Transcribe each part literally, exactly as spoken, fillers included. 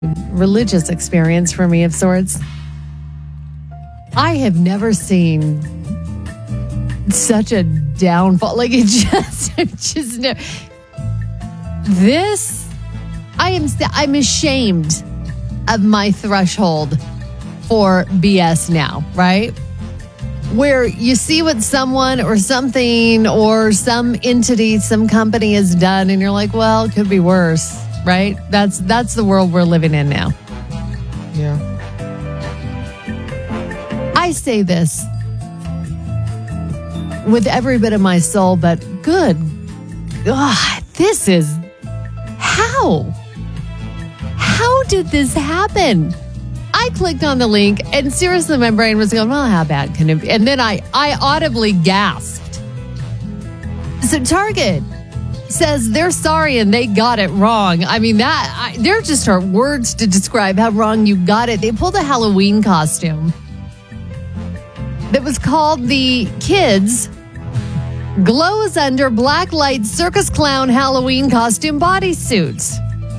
religious experience for me of sorts. I have never seen such a downfall. Like it just, it just no. This, I am, I'm ashamed of my threshold for B S now, right? Where you see what someone or something or some entity, some company has done, and you're like, well, it could be worse, right? That's that's the world we're living in now. Yeah. I say this with every bit of my soul, but good God, this is how? How did this happen? I clicked on the link and seriously my brain was going, well, how bad can it be? And then I, I audibly gasped. So Target says they're sorry and they got it wrong. I mean, that I, there just are words to describe how wrong you got it. They pulled a Halloween costume that was called the Kids Glows Under Black Light Circus Clown Halloween Costume Bodysuits.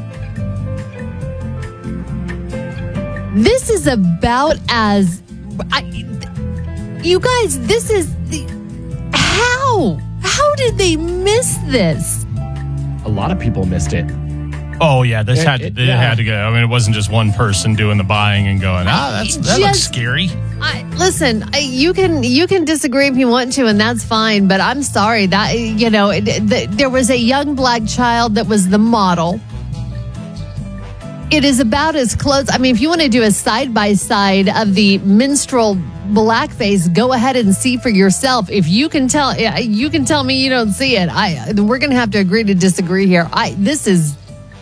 This is about as... I, you guys, this is... The, how? How did they miss this? A lot of people missed it. Oh, yeah, this It- had to, it- it yeah. had to go. I mean, it wasn't just one person doing the buying and going, ah, that's, that looks Just- scary. I, listen, I, you can you can disagree if you want to, and that's fine. But I'm sorry that you know it, the, there was a young black child that was the model. It is about as close. I mean, if you want to do a side by side of the minstrel blackface, go ahead and see for yourself. If you can tell, you can tell me you don't see it. I we're gonna have to agree to disagree here. I this is.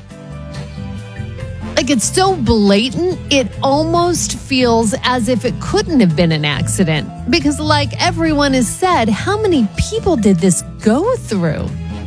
Like, it's so blatant, it almost feels as if it couldn't have been an accident. Because like everyone has said, how many people did this go through?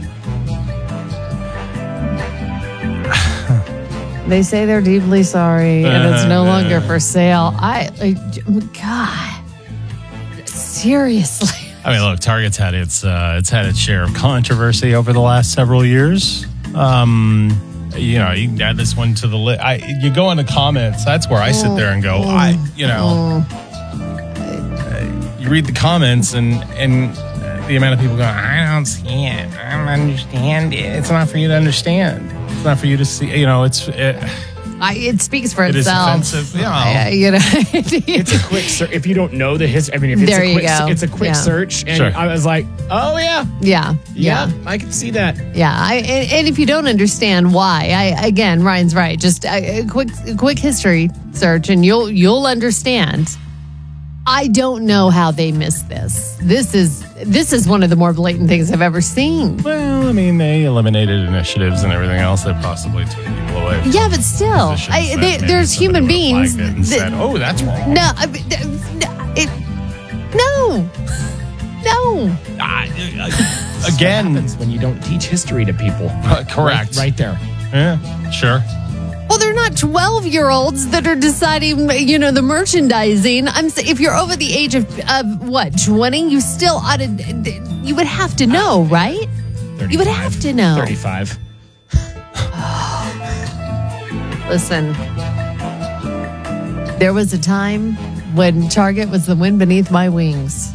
They say they're deeply sorry and it's no longer for sale. I, like, God, seriously. I mean, look, Target's had its uh, it's had its share of controversy over the last several years. Um, you know, you can add this one to the list. I you go into comments. That's where I sit there and go. I, you know, uh, you read the comments and and the amount of people going, I don't see it. I don't understand it. It's not for you to understand. It's not for you to see. You know, it's. It, I, it speaks for It is itself. offensive, you know. I- you know. It's a quick search. If you don't know the history, I mean, if it's There a you quick, go. it's a quick Yeah. search, and Sure. I was like, oh yeah, yeah, yeah, yeah. I can see that. Yeah, I, and, and if you don't understand why, I again, Ryan's right. Just a, a quick, a quick history search, and you'll you'll understand. I don't know how they missed this. This is this is one of the more blatant things I've ever seen. well, I mean, they eliminated initiatives and everything else that possibly took people away. From Yeah, but still, positions I, that they, maybe there's somebody human would've beings. flagged it and that- said, oh, that's wrong. no, I mean, no, it, no, no. Ah, uh, What again, happens when you don't teach history to people? Uh, correct. Right, right there. yeah, sure. Well, they're not twelve-year-olds that are deciding, you know, the merchandising. I'm saying if you're over the age of, of what, twenty, you still ought to, you would have to know, right? You would have to know. thirty-five. Listen, there was a time when Target was the wind beneath my wings.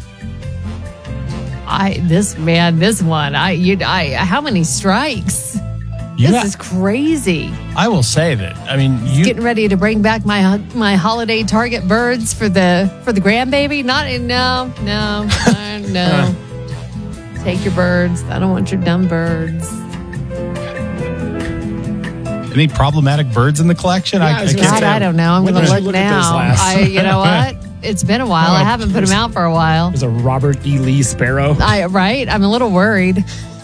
I, this man, this one, I, you, I, how many strikes? You This ha- is crazy. I will say that. I mean, you. Getting ready to bring back my my holiday Target birds for the for the grandbaby. Not in no no uh, no. Take your birds. I don't want your dumb birds. Any problematic birds in the collection? Yeah, I was gonna can't God, say, I don't know. I'm when going to did you look look at those now. last? I, you know what? It's been a while. I Oh, haven't put them out for a while. There's a Robert E. Lee Sparrow. I right. I'm a little worried.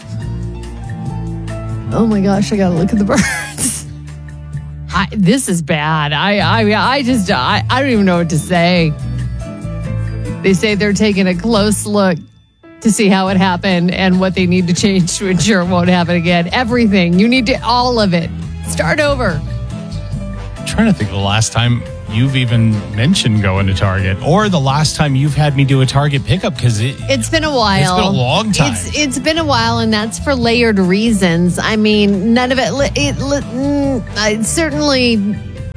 Oh my gosh! I got to look at the birds. I, this is bad. I I I just I, I don't even know what to say. They say they're taking a close look to see how it happened and what they need to change to ensure it won't happen again. Everything. You need to all of it. Start over. I'm trying to think of the last time you've even mentioned going to Target, or the last time you've had me do a Target pickup, because it, It's been a while. It's been a long time. It's it's been a while, and that's for layered reasons. I mean, none of it. It, it, mm, it certainly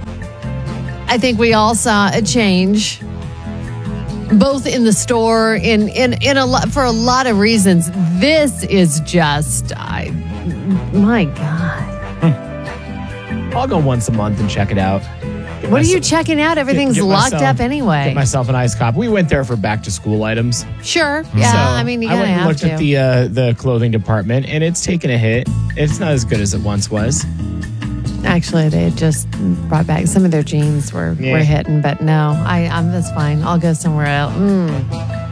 I think we all saw a change, both in the store, in in in a lot for a lot of reasons. This is just, I, my God. I'll go once a month and check it out. Get What are you myself- checking out? Everything's get locked myself- up anyway. Get myself an ice copy. We went there for back to school items. Sure. Yeah. So I mean, you I gotta went and have looked to. at the uh, the clothing department, and it's taken a hit. It's not as good as it once was. Actually, they had just brought back some of their jeans were, Yeah. were hitting, but no, I, I'm that's fine. I'll go somewhere else. Mm.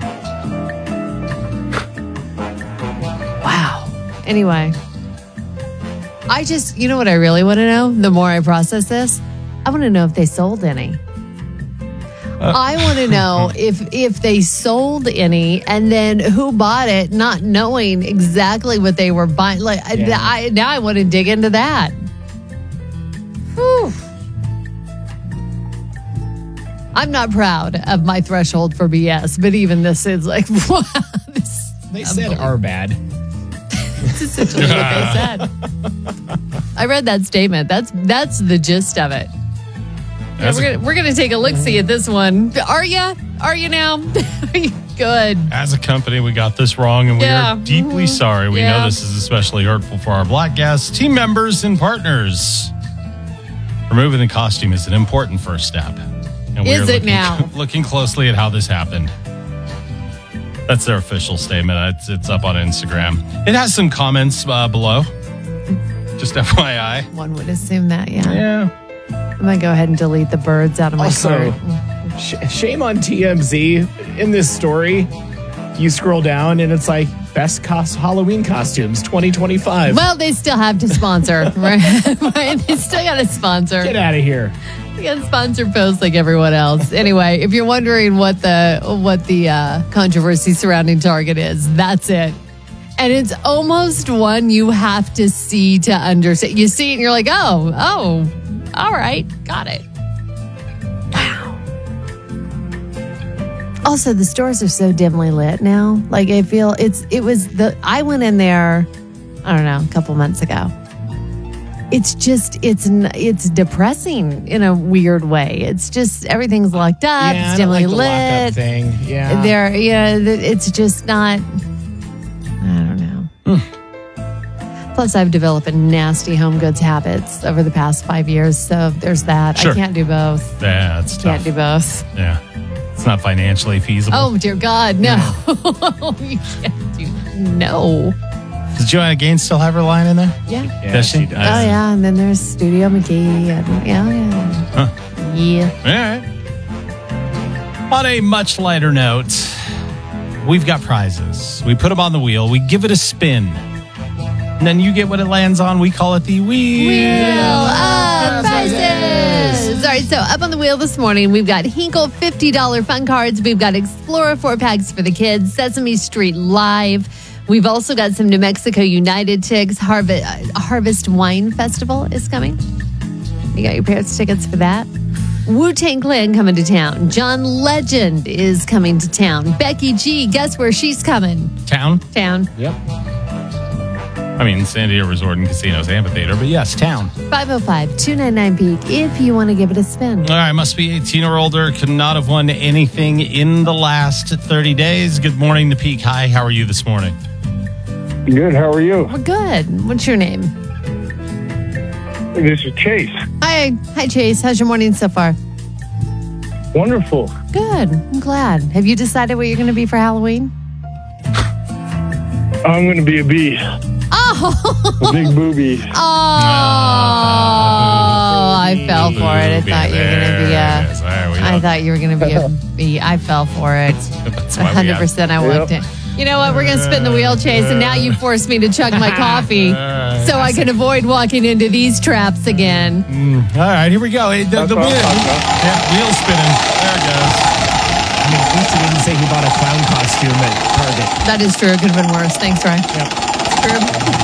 Wow. Anyway, I just, you know what I really want to know? The more I process this, I want to know if they sold any. I want to know if if they sold any, and then who bought it, not knowing exactly what they were buying. Like Yeah. I, now, I want to dig into that. Whew. I'm not proud of my threshold for B S, but even this is like, wow, this They said are bad. is essentially what they said. I read that statement. That's that's the gist of it. Yeah, As we're a- gonna we're gonna take a look see at this one. Are ya? Are you now? Are you good? As a company, we got this wrong, and we Yeah. are deeply Mhm. sorry. We Yeah. know this is especially hurtful for our Black guests, team members, and partners. Removing the costume is an important first step. And we Is are it looking, now? looking closely at how this happened. That's their official statement. It's, it's up on Instagram. It has some comments uh, below. Just F Y I. One would assume that. Yeah. Yeah. I'm gonna go ahead and delete the birds out of my Also, cart. sh- shame on T M Z. In this story, you scroll down and it's like best cos- Halloween costumes twenty twenty-five. Well, they still have to sponsor, right? Right? They still got to sponsor. Get out of here. We got sponsored posts like everyone else. Anyway, if you're wondering what the what the uh, controversy surrounding Target is, that's it. And it's almost one you have to see to understand. You see it and you're like, oh, oh, all right, got it. Wow. Also, the stores are so dimly lit now. Like I feel it's it was the I went in there, I don't know, a couple months ago. It's just it's n- it's depressing in a weird way. It's just everything's locked up. yeah, it's I don't dimly like the lockup lit. thing. Yeah. There, yeah, th- it's just not. I don't know. Plus, I've developed nasty home goods habits over the past five years, so there's that. Sure. I can't do both. Yeah, it's Can't tough. do both. Yeah. It's not financially feasible. Oh dear God, no! You can't do no. Does Joanna Gaines still have her line in there? Yeah. Yeah, Does she? she does. Oh yeah, and then there's Studio McGee, and yeah, yeah, Huh. yeah. All right. On a much lighter note, we've got prizes. We put them on the wheel. We give it a spin. And then you get what it lands on. We call it the wheel. Wheel of Prizes. All right, so up on the wheel this morning, we've got Hinkle fifty dollars fun cards. We've got Explorer four packs for the kids, Sesame Street Live. We've also got some New Mexico United tickets. Harvest, uh, Harvest Wine Festival is coming. You got your parents' tickets for that. Wu-Tang Clan coming to town. John Legend is coming to town. Becky G, guess where she's coming? Town. Town. Yep. I mean, San Diego Resort and Casinos Amphitheater, but yes, town. five oh five, two nine nine, Peak if you want to give it a spin. All right, must be eighteen or older. Could not have won anything in the last thirty days. Good morning, the Peak. Hi, how are you this morning? Good. How are you? We're good. What's your name? This is Chase. Hi. Hi, Chase. How's your morning so far? Wonderful. Good. I'm glad. Have you decided what you're going to be for Halloween? I'm going to be a bee. Oh, A big booby. oh, I fell for it. I thought you were going to be There it a. is. All right, we I know. thought you were going to be a bee. I fell for it. That's why we one hundred have- percent I walked Yep. in. You know what? We're going to spin the wheel, Chase, and now you forced me to chug my coffee so I can avoid walking into these traps again. All right, here we go. Hey, The, That's the what wheel, I'm talking about. yeah, wheel spinning. There it goes. I mean, at least he didn't say he bought a clown costume at Target. That is true. It could have been worse. Thanks, Ryan. Yep. It's true.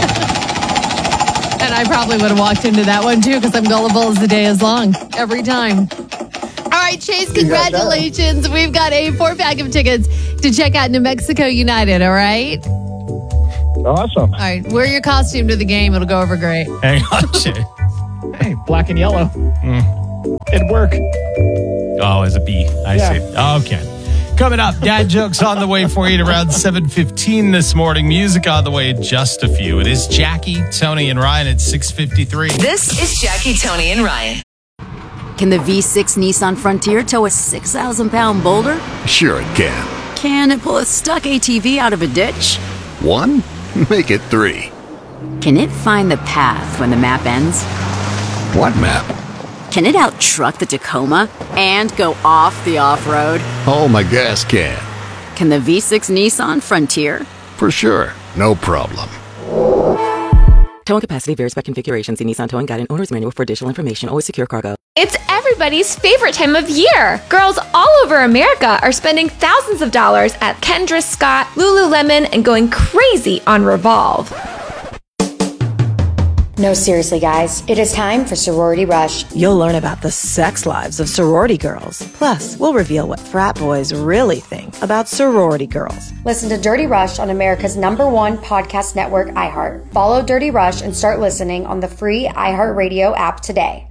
And I probably would have walked into that one too because I'm gullible as the day is long every time. All right, Chase, congratulations. We've got a four pack of tickets to check out New Mexico United, all right? Awesome. All right, wear your costume to the game. It'll go over great. Hang on, Jay. Hey, black and yellow. It'd work. Oh, as a B. I Yeah. see. Okay. Coming up, dad jokes on the way for you at around seven fifteen this morning. Music on the way in just a few. It is Jackie, Tony, and Ryan at six fifty-three. This is Jackie, Tony, and Ryan. Can the V six Nissan Frontier tow a six thousand pound boulder? Sure it can. Can it pull a stuck A T V out of a ditch? One? Make it three. Can it find the path when the map ends? What map? Can it out-truck the Tacoma and go off the off-road? Oh, my gas can. Can the V six Nissan Frontier? For sure. No problem. Towing capacity varies by configuration. See Nissan Towing Guide and Owner's Manual for additional information. Always secure cargo. It's everybody's favorite time of year. Girls all over America are spending thousands of dollars at Kendra Scott, Lululemon, and going crazy on Revolve. No, seriously, guys. It is time for Sorority Rush. You'll learn about the sex lives of sorority girls. Plus, we'll reveal what frat boys really think about sorority girls. Listen to Dirty Rush on America's number one podcast network, iHeart. Follow Dirty Rush and start listening on the free iHeartRadio app today.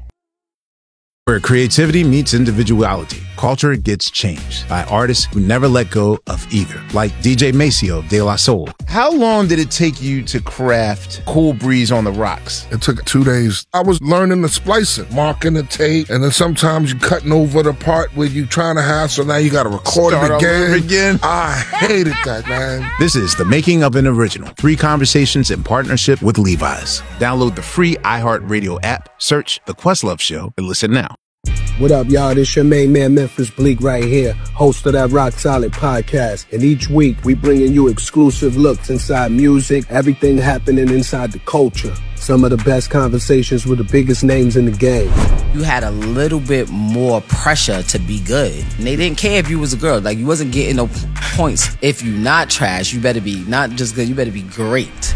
Where creativity meets individuality, culture gets changed by artists who never let go of either, like D J Maceo of De La Soul. How long did it take you to craft Cool Breeze on the Rocks? It took two days. I was learning the splicing, marking the tape, and then sometimes you cutting over the part where you trying to have, so now you got to record Start it again. over again. I hated that, man. This is The Making of an Original. Three conversations in partnership with Levi's. Download the free iHeartRadio app, search The Questlove Show, and listen now. What up, y'all? This your main man, Memphis Bleak, right here, host of that Rock Solid podcast. And each week, we bringing you exclusive looks inside music, everything happening inside the culture. Some of the best conversations with the biggest names in the game. You had a little bit more pressure to be good. And they didn't care if you was a girl. Like, you wasn't getting no points. If you not trash, you better be not just good, you better be great.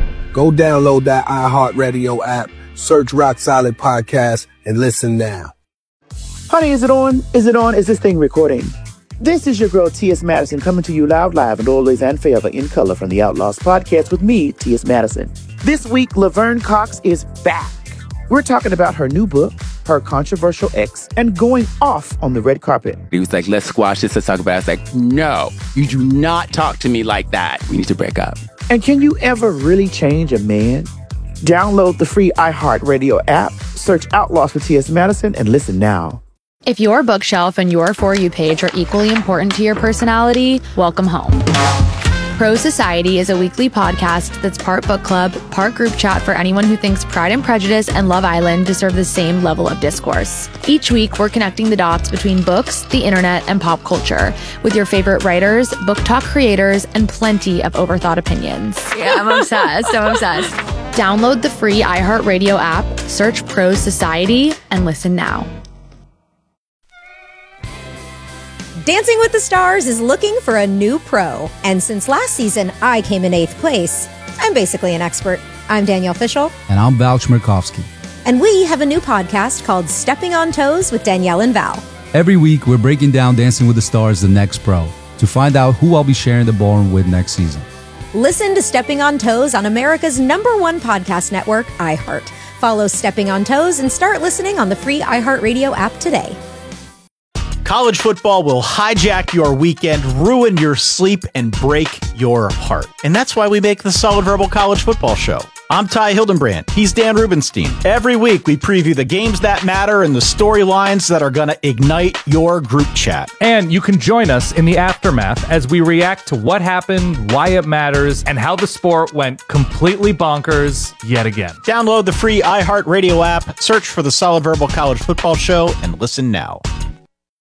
Go download that iHeartRadio app, search Rock Solid Podcast, and listen now. Honey, is it on? Is it on? Is this thing recording? This is your girl, T S. Madison, coming to you loud, live, and always and forever in color from the Outlaws podcast with me, T S. Madison. This week, Laverne Cox is back. We're talking about her new book, her controversial ex, and going off on the red carpet. He was like, let's squash this, let's talk about it. I was like, no, you do not talk to me like that. We need to break up. And can you ever really change a man? Download the free iHeartRadio app, search Outlaws with T S. Madison, and listen now. If your bookshelf and your For You page are equally important to your personality, welcome home. Pro Society is a weekly podcast that's part book club, part group chat for anyone who thinks Pride and Prejudice and Love Island deserve the same level of discourse. Each week, we're connecting the dots between books, the internet, and pop culture with your favorite writers, book talk creators, and plenty of overthought opinions. Yeah, I'm obsessed. I'm obsessed. Download the free iHeartRadio app, search Pro Society, and listen now. Dancing with the Stars is looking for a new pro. And since last season, I came in eighth place. I'm basically an expert. I'm Danielle Fishel. And I'm Val Chmerkovsky. And we have a new podcast called Stepping on Toes with Danielle and Val. Every week, we're breaking down Dancing with the Stars, the next pro, to find out who I'll be sharing the ballroom with next season. Listen to Stepping on Toes on America's number one podcast network, iHeart. Follow Stepping on Toes and start listening on the free iHeartRadio app today. College football will hijack your weekend, ruin your sleep, and break your heart. And that's why we make the Solid Verbal College Football Show. I'm Ty Hildenbrand. He's Dan Rubenstein. Every week, we preview the games that matter and the storylines that are going to ignite your group chat. And you can join us in the aftermath as we react to what happened, why it matters, and how the sport went completely bonkers yet again. Download the free iHeartRadio app, search for the Solid Verbal College Football Show, and listen now.